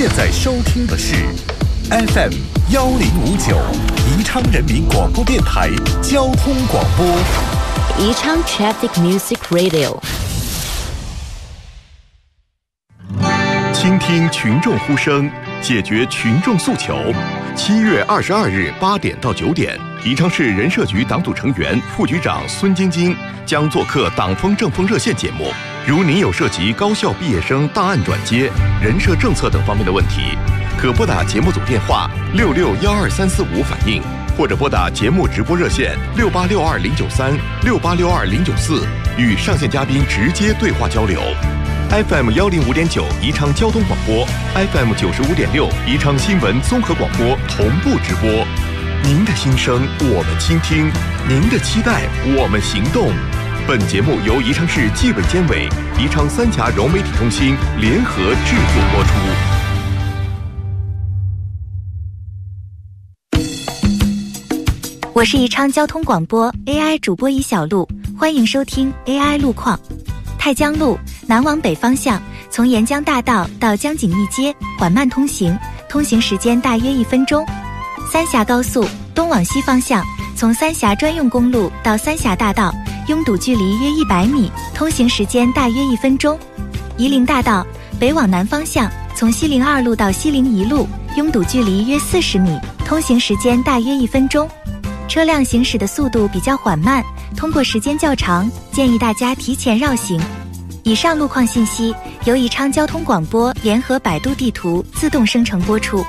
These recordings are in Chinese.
现在收听的是 FM 1059宜昌人民广播电台交通广播， 宜昌 Traffic Music Radio， 倾听群众呼声，解决群众诉求。7月22日8点到9点，宜昌市人社局党组成员、副局长孙晶晶将做客党风政风热线节目。如您有涉及高校毕业生档案转接、人社政策等方面的问题，可拨打节目组电话66-12345反映，或者拨打节目直播热线6862-093、6862-094，与上线嘉宾直接对话交流。FM 105.9宜昌交通广播， FM 95.6宜昌新闻综合广播同步直播。您的心声我们倾听，您的期待我们行动。本节目由宜昌市纪委监委、宜昌三峡融媒体中心联合制作播出。我是宜昌交通广播 AI 主播尹小璐，欢迎收听 AI 路况。太江路南往北方向，从沿江大道到江景义街缓慢通行，通行时间大约1分钟。三峡高速东往西方向，从三峡专用公路到三峡大道，拥堵距离约100米，通行时间大约1分钟。夷陵大道北往南方向，从西陵2路到西陵1路，拥堵距离约40米，通行时间大约1分钟。车辆行驶的速度比较缓慢，通过时间较长，建议大家提前绕行。以上路况信息由宜昌交通广播联合百度地图自动生成播出。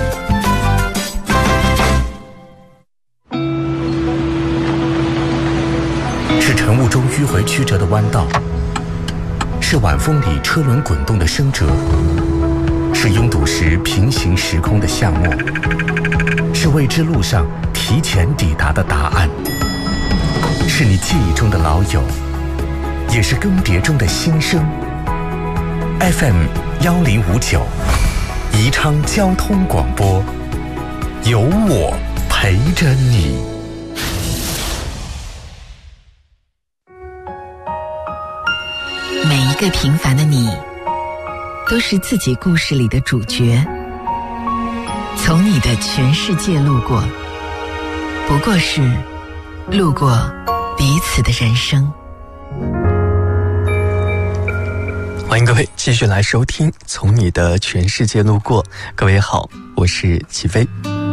是晨雾中迂回曲折的弯道，是晚风里车轮滚动的声折，是拥堵时平行时空的巷陌，是未知路上提前抵达的答案，是你记忆中的老友，也是更迭中的新生。 FM 1059宜昌交通广播，有我陪着你。 每一个平凡的你，都是自己故事里的主角。从你的全世界路过，不过是路过彼此的人生。 欢迎各位继续来收听《从你的全世界路过》。各位好，我是齐飞。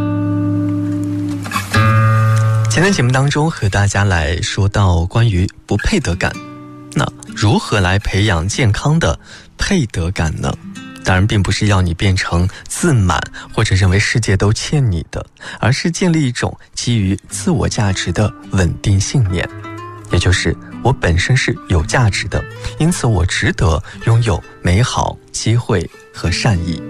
今天节目当中和大家来说到关于不配得感，那如何来培养健康的配得感呢？当然并不是要你变成自满或者认为世界都欠你的，而是建立一种基于自我价值的稳定信念，也就是我本身是有价值的，因此我值得拥有美好、机会和善意。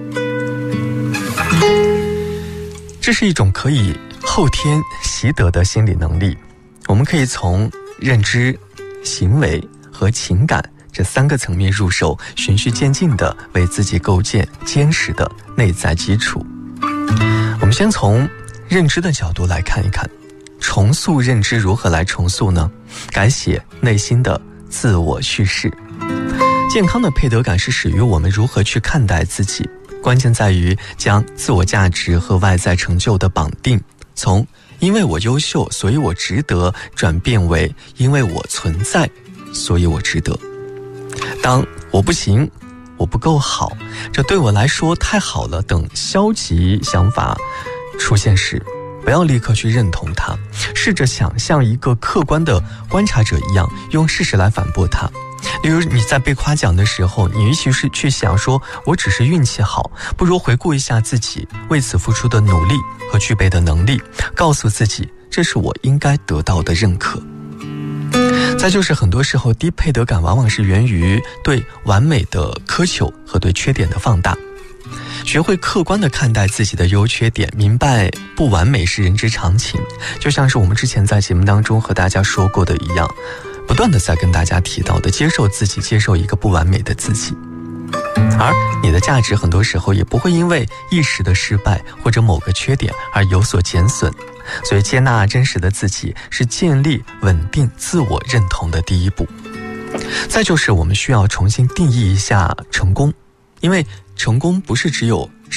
这是一种可以后天习得的心理能力，我们可以从认知、行为和情感这3个层面入手，循序渐进地为自己构建坚实的内在基础。我们先从认知的角度来看一看，重塑认知如何来重塑呢？改写内心的自我叙事。健康的配得感是始于我们如何去看待自己，关键在于将自我价值和外在成就的绑定，从因为我优秀所以我值得转变为因为我存在所以我值得。当我不行，我不够好，这对我来说太好了等消极想法出现时，不要立刻去认同它，试着想像一个客观的观察者一样，用事实来反驳它。例如你在被夸奖的时候，你与其是去想说我只是运气好，不如回顾一下自己为此付出的努力和具备的能力，告诉自己这是我应该得到的认可。再就是很多时候低配得感往往是源于对完美的苛求和对缺点的放大。学会客观地看待自己的优缺点，明白不完美是人之常情，就像是我们之前在节目当中和大家说过的一样，不断地在跟大家提到的，接受自己，接受一个不完美的自己。而你的价值很多时候也不会因为一时的失败或者某个缺点而有所减损，所以接纳真实的自己是建立稳定自我认同的第一步。再就是我们需要重新定义一下成功，因为成功不是只有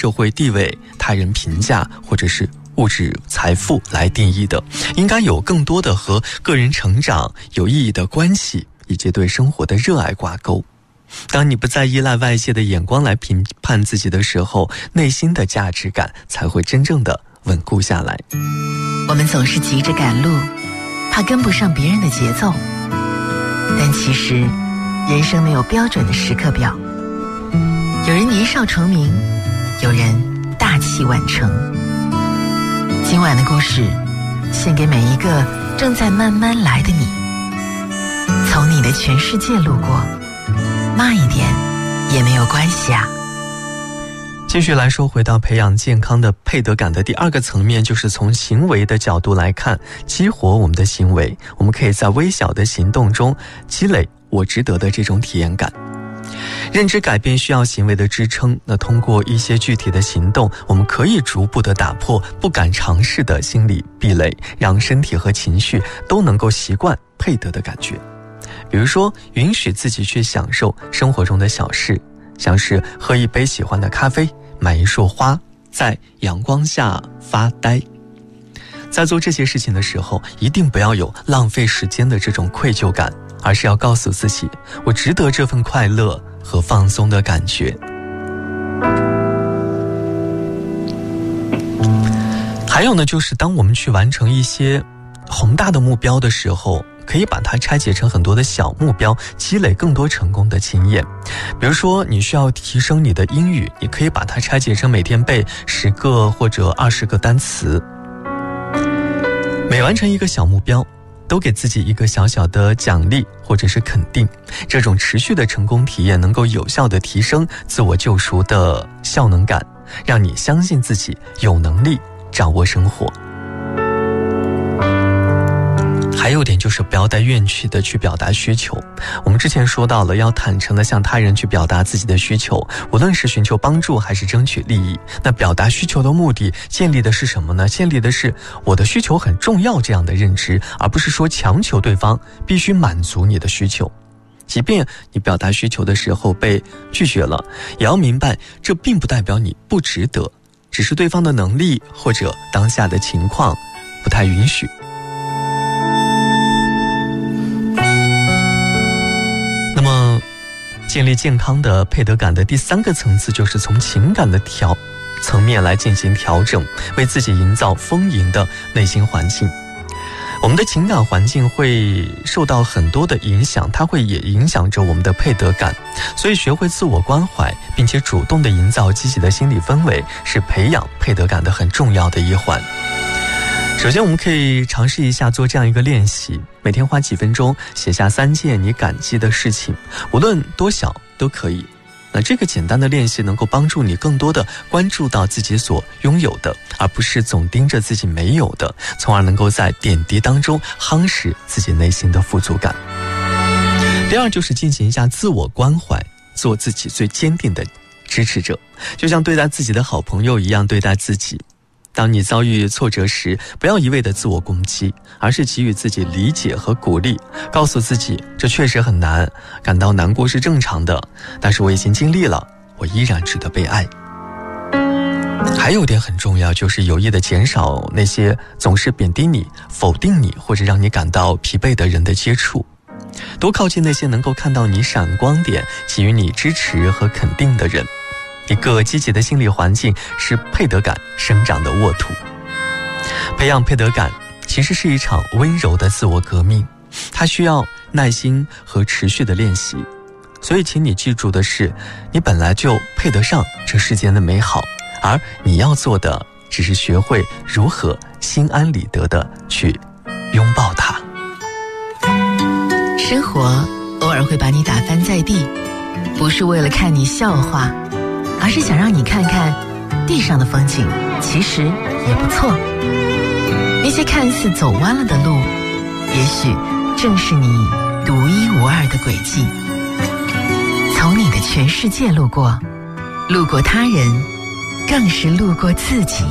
社会地位、他人评价或者是物质财富来定义的，应该有更多的和个人成长有意义的关系以及对生活的热爱挂钩。当你不再依赖外界的眼光来评判自己的时候，内心的价值感才会真正的稳固下来。 我们总是急着赶路，怕跟不上别人的节奏，但其实人生没有标准的时刻表，有人年少成名，有人大器晚成。今晚的故事献给每一个正在慢慢来的你，从你的全世界路过，慢一点也没有关系啊。 继续来说，回到培养健康的配得感的第二个层面，就是从行为的角度来看，激活我们的行为。我们可以在微小的行动中积累我值得的这种体验感。认知改变需要行为的支撑，那通过一些具体的行动，我们可以逐步的打破不敢尝试的心理壁垒，让身体和情绪都能够习惯配得的感觉。比如说，允许自己去享受生活中的小事，像是喝一杯喜欢的咖啡，买一束花，在阳光下发呆。在做这些事情的时候，一定不要有浪费时间的这种愧疚感，而是要告诉自己，我值得这份快乐和放松的感觉。还有呢，就是当我们去完成一些宏大的目标的时候，可以把它拆解成很多的小目标，积累更多成功的经验。比如说，你需要提升你的英语，你可以把它拆解成每天背10个或者20个单词。每完成一个小目标，都给自己一个小小的奖励或者是肯定，这种持续的成功体验能够有效地提升自我救赎的效能感，让你相信自己有能力掌握生活。还有点就是不要带怨气的去表达需求。我们之前说到了，要坦诚的向他人去表达自己的需求，无论是寻求帮助还是争取利益。那表达需求的目的建立的是什么呢？建立的是我的需求很重要这样的认知，而不是说强求对方必须满足你的需求。即便你表达需求的时候被拒绝了，也要明白这并不代表你不值得，只是对方的能力或者当下的情况不太允许。那么建立健康的配得感的第3个层次，就是从情感的层面来进行调整，为自己营造丰盈的内心环境。我们的情感环境会受到很多的影响，它会也影响着我们的配得感，所以学会自我关怀，并且主动的营造积极的心理氛围，是培养配得感的很重要的一环。首先我们可以尝试一下做这样一个练习，每天花几分钟写下3件你感激的事情，无论多小都可以。那这个简单的练习能够帮助你更多的关注到自己所拥有的，而不是总盯着自己没有的，从而能够在点滴当中夯实自己内心的富足感。第二就是进行一下自我关怀，做自己最坚定的支持者，就像对待自己的好朋友一样对待自己。当你遭遇挫折时，不要一味的自我攻击，而是给予自己理解和鼓励，告诉自己这确实很难，感到难过是正常的，但是我已经经历了，我依然值得被爱。还有点很重要，就是有意的减少那些总是贬低你、否定你或者让你感到疲惫的人的接触，多靠近那些能够看到你闪光点、给予你支持和肯定的人。一个积极的心理环境是配得感生长的沃土。培养配得感其实是一场温柔的自我革命，它需要耐心和持续的练习。所以请你记住的是，你本来就配得上这世间的美好，而你要做的只是学会如何心安理得的去拥抱它。 生活偶尔会把你打翻在地，不是为了看你笑话，而是想让你看看地上的风景其实也不错。那些看似走弯了的路，也许正是你独一无二的轨迹。从你的全世界路过，路过他人，更是路过自己。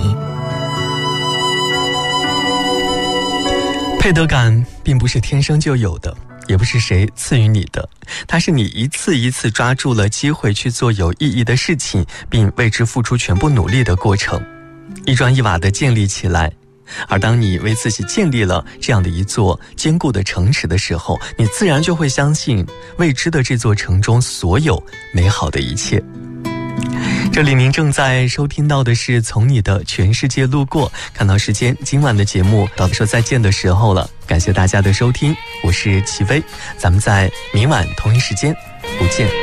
配得感并不是天生就有的， 也不是谁赐予你的，它是你一次一次抓住了机会去做有意义的事情，并为之付出全部努力的过程，一砖一瓦的建立起来。而当你为自己建立了这样的一座坚固的城池的时候，你自然就会相信未知的这座城中所有美好的一切。这里您正在收听到的是从你的全世界路过。看到时间，今晚的节目到说再见的时候了，感谢大家的收听，我是齐飞，咱们在明晚同一时间不见